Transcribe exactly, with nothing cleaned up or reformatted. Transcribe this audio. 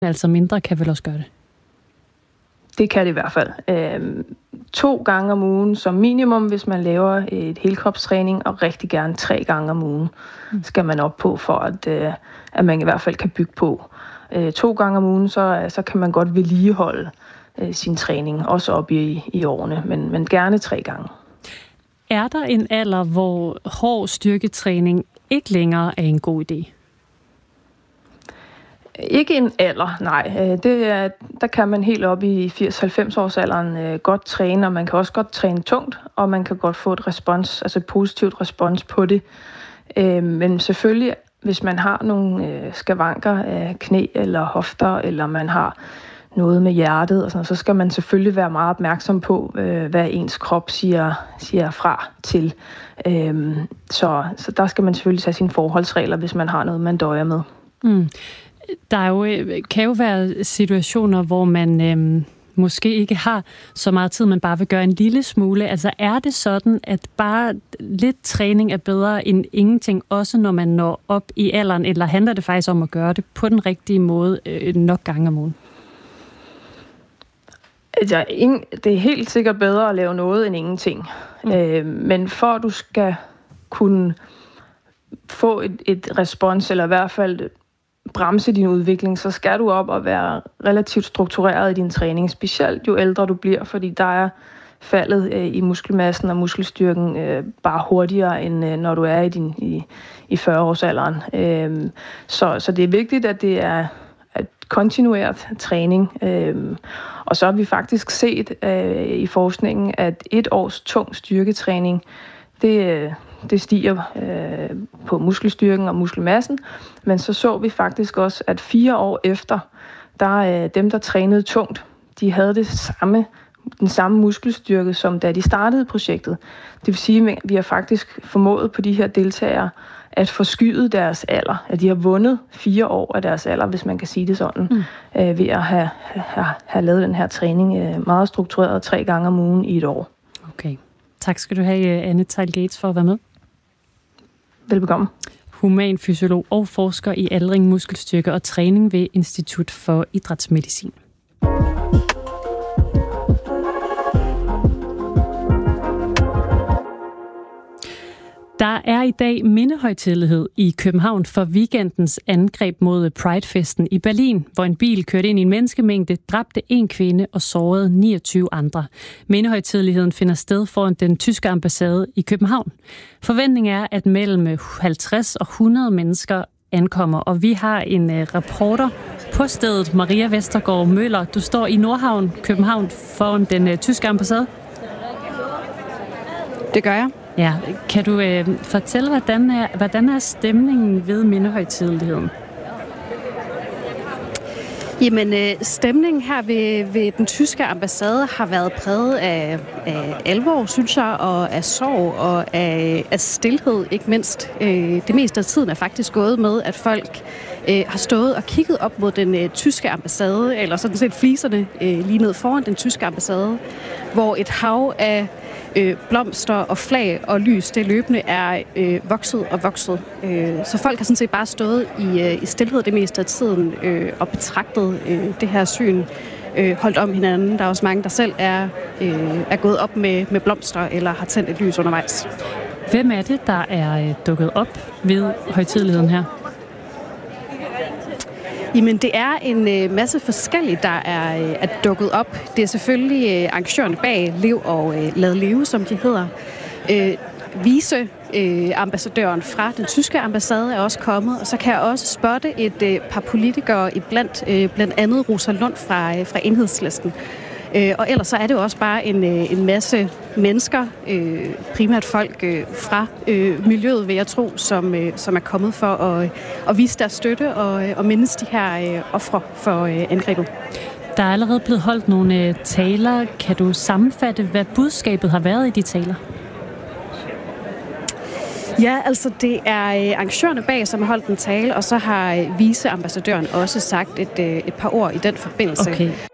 Altså mindre kan vel også gøre det? Det kan det i hvert fald. Øhm, to gange om ugen som minimum, hvis man laver et helkropstræning, og rigtig gerne tre gange om ugen skal man op på, for at, øh, at man i hvert fald kan bygge på. Øh, to gange om ugen, så, så kan man godt vedligeholde øh, sin træning, også op i, i årene, men, men gerne tre gange. Er der en alder, hvor hård styrketræning ikke længere er en god idé? Ikke en alder, nej. Det er, der kan man helt op i firs til halvfems års alderen øh, godt træne, og man kan også godt træne tungt, og man kan godt få et respons, altså et positivt respons på det. Øh, men selvfølgelig, hvis man har nogle øh, skavanker af knæ eller hofter, eller man har noget med hjertet, og sådan, så skal man selvfølgelig være meget opmærksom på, øh, hvad ens krop siger, siger fra til. Øh, så, så der skal man selvfølgelig tage sine forholdsregler, hvis man har noget, man døjer med. Mm. Der er jo, kan jo være situationer, hvor man øhm, måske ikke har så meget tid, man bare vil gøre en lille smule. Altså er det sådan, at bare lidt træning er bedre end ingenting, også når man når op i alderen, eller handler det faktisk om at gøre det på den rigtige måde øh, nok gange om ugen? Altså, det er helt sikkert bedre at lave noget end ingenting. Mm. Øh, men for at du skal kunne få et, et respons, eller i hvert fald bremse din udvikling, så skal du op og være relativt struktureret i din træning, specielt jo ældre du bliver, fordi der er faldet øh, i muskelmassen og muskelstyrken øh, bare hurtigere, end øh, når du er i, din, i, i fyrre-årsalderen. Øh, så, så det er vigtigt, at det er at kontinueret træning. Øh, og så har vi faktisk set øh, i forskningen, at et års tung styrketræning, det øh, Det stiger øh, på muskelstyrken og muskelmassen, men så så vi faktisk også, at fire år efter, der øh, dem, der trænede tungt, de havde det samme, den samme muskelstyrke, som da de startede projektet. Det vil sige, at vi har faktisk formået på de her deltagere at forskyde deres alder, at de har vundet fire år af deres alder, hvis man kan sige det sådan, mm. øh, ved at have, have, have lavet den her træning øh, meget struktureret tre gange om ugen i et år. Okay. Tak skal du have, Anne Theil Gates, for at være med. Velbekomme. Humanfysiolog og forsker i aldring, muskelstyrke og træning ved Institut for Idrætsmedicin. Der er i dag mindehøjtidelighed i København for weekendens angreb mod Pride-festen i Berlin, hvor en bil kørte ind i en menneskemængde, dræbte en kvinde og sårede niogtyve andre. Mindehøjtideligheden finder sted foran den tyske ambassade i København. Forventningen er, at mellem halvtreds og hundrede mennesker ankommer, og vi har en reporter på stedet, Maria Vestergaard Møller. Du står i Nordhavn, København, foran den tyske ambassade. Det gør jeg. Ja, kan du øh, fortælle, hvordan er, hvordan er stemningen ved mindehøjtideligheden? Jamen, øh, stemningen her ved, ved den tyske ambassade har været præget af, af alvor, synes jeg, og af sorg og af, af stilhed, ikke mindst. Øh, det meste af tiden er faktisk gået med, at folk øh, har stået og kigget op mod den øh, tyske ambassade, eller sådan set fliserne øh, lige ned foran den tyske ambassade, hvor et hav af Øh, blomster og flag og lys, det løbende er øh, vokset og vokset. Øh, så folk har sådan set bare stået i, øh, i stilhed det meste af tiden øh, og betragtet øh, det her syn, øh, holdt om hinanden. Der er også mange, der selv er, øh, er gået op med, med blomster eller har tændt et lys undervejs. Hvem er det, der er øh, dukket op ved højtideligheden her? Jamen, det er en øh, masse forskellige, der er, øh, er dukket op. Det er selvfølgelig øh, arrangørerne bag Lev og øh, Lad Leve, som de hedder. Øh, Vice øh, ambassadøren fra den tyske ambassade er også kommet, og så kan jeg også spotte et øh, par politikere iblandt, øh, blandt andet Rosa Lund fra, øh, fra Enhedslisten. Øh, og ellers så er det jo også bare en, øh, en masse mennesker, øh, primært folk øh, fra øh, miljøet, vil jeg tro, som, øh, som er kommet for at, at vise deres støtte og, og mindes de her øh, ofre for øh, angrebet. Der er allerede blevet holdt nogle øh, taler. Kan du sammenfatte, hvad budskabet har været i de taler? Ja, altså det er arrangørerne bag, som har holdt en tale, og så har viceambassadøren også sagt et, et par ord i den forbindelse. Okay.